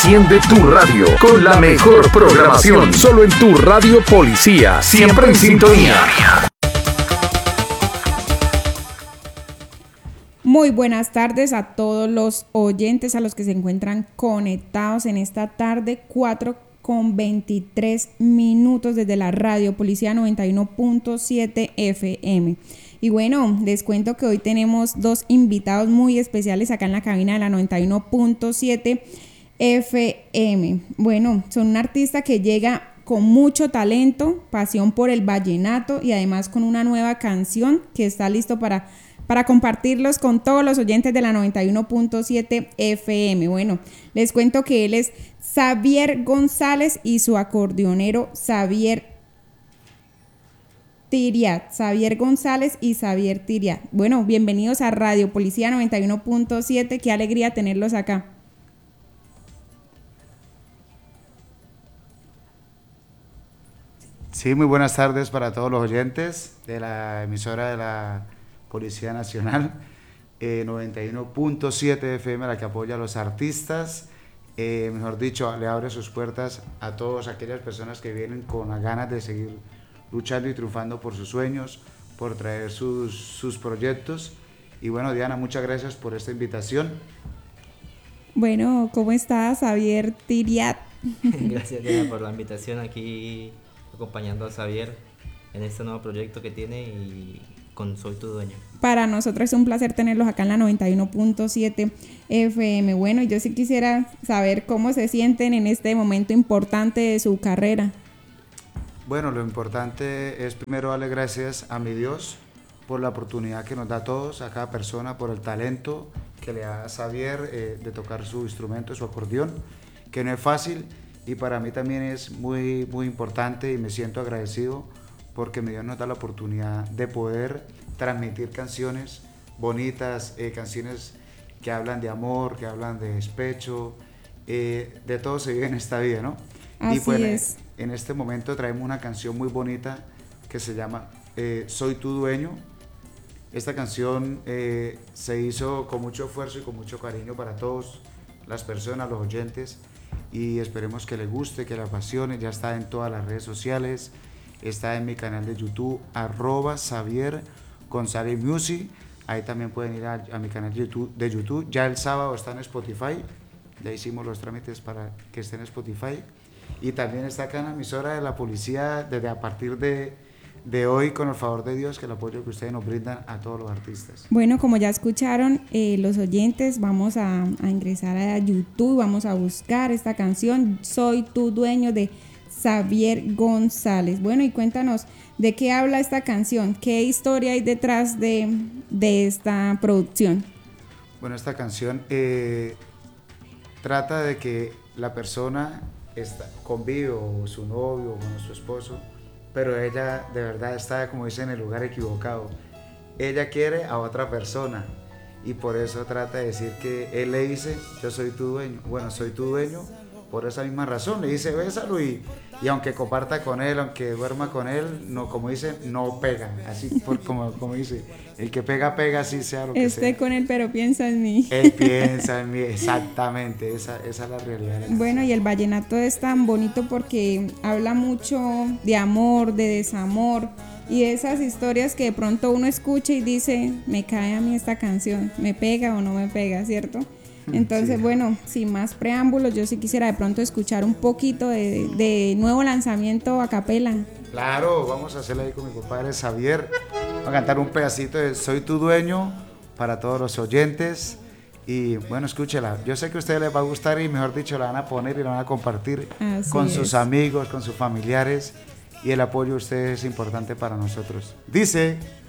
Enciende tu radio con la mejor programación. Solo en tu radio Policía. Siempre en sintonía. Muy buenas tardes a todos los oyentes, a los que se encuentran conectados en esta tarde, 4:23 desde la radio Policía 91.7 FM. Y bueno, les cuento que hoy tenemos dos invitados muy especiales acá en la cabina de la 91.7 FM. Bueno, son un artista que llega con mucho talento, pasión por el vallenato y además con una nueva canción que está listo para compartirlos con todos los oyentes de la 91.7 FM. Bueno, les cuento que él es Xavier González y su acordeonero Xavier Tiriat. Xavier González y Xavier Tiriat. Bueno, bienvenidos a Radio Policía 91.7. Qué alegría tenerlos acá. Sí, muy buenas tardes para todos los oyentes de la emisora de la Policía Nacional, 91.7 FM, la que apoya a los artistas, mejor dicho, le abre sus puertas a todas aquellas personas que vienen con las ganas de seguir luchando y triunfando por sus sueños, por traer sus proyectos. Y bueno, Diana, muchas gracias por esta invitación. Bueno, ¿cómo estás, Xavier Tiriat? Gracias, Diana, por la invitación aquí, acompañando a Xavier en este nuevo proyecto que tiene y con Soy Tu Dueño. Para nosotros es un placer tenerlos acá en la 91.7 FM. Bueno, yo sí quisiera saber cómo se sienten en este momento importante de su carrera. Bueno, lo importante es primero darle gracias a mi Dios por la oportunidad que nos da a todos, a cada persona, por el talento que le da a Xavier de tocar su instrumento, su acordeón, que no es fácil y para mí también es muy, muy importante y me siento agradecido porque mi Dios nos da la oportunidad de poder transmitir canciones bonitas, canciones que hablan de amor, que hablan de despecho, de todo se vive en esta vida, ¿no? Así y pues es. En este momento traemos una canción muy bonita que se llama Soy Tu Dueño. Esta canción se hizo con mucho esfuerzo y con mucho cariño para todas las personas, los oyentes, y esperemos que les guste, que la apasione. Ya está en todas las redes sociales, está en mi canal de YouTube, @Xavier González Music. Ahí también pueden ir a mi canal de YouTube. Ya el sábado está en Spotify, ya hicimos los trámites para que esté en Spotify. Y también está acá en la emisora de la policía desde a partir de hoy, con el favor de Dios, que el apoyo que ustedes nos brindan a todos los artistas. Bueno, como ya escucharon los oyentes, vamos a ingresar a YouTube, vamos a buscar esta canción, Soy Tu Dueño, de Xavier González. Bueno, y cuéntanos, ¿de qué habla esta canción? ¿Qué historia hay detrás de esta producción? Bueno, esta canción trata de que la persona convive, o su novio, o con su esposo, pero ella de verdad está, como dicen, en el lugar equivocado. Ella quiere a otra persona y por eso trata de decir que él le dice, yo soy tu dueño. Bueno, soy tu dueño por esa misma razón. Le dice, bésalo y aunque comparta con él, aunque duerma con él, no, como dice, no pega. Así como dice, el que pega, pega, así sea lo que sea. Esté con él, pero piensa en mí. Él piensa en mí, exactamente, esa es la realidad. Bueno, y el vallenato es tan bonito porque habla mucho de amor, de desamor y de esas historias que de pronto uno escucha y dice, me cae a mí esta canción, me pega o no me pega, ¿cierto? Entonces, sí. Bueno, sin más preámbulos, yo sí quisiera de pronto escuchar un poquito de nuevo lanzamiento a capela. Claro, vamos a hacerlo ahí con mi compadre Xavier. Vamos a cantar un pedacito de Soy Tu Dueño para todos los oyentes. Y bueno, escúchela. Yo sé que a ustedes les va a gustar y mejor dicho, la van a poner y la van a compartir con sus amigos, con sus familiares. Y el apoyo de ustedes es importante para nosotros. Dice...